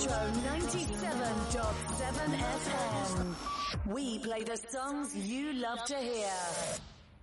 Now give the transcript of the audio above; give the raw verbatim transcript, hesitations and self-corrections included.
Metro ninety-seven point seven F M. We play the songs you love to hear.